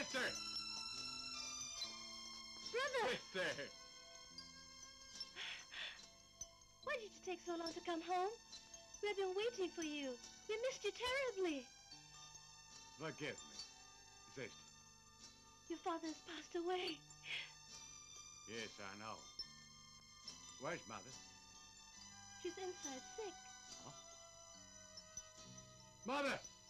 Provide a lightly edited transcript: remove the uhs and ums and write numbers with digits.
Sister! Brother! Sister! Why did it take so long to come home? We've been waiting for you. We missed you terribly. Forgive me, sister. Your father has passed away. Yes, I know. Where's Mother? She's inside sick. Mother!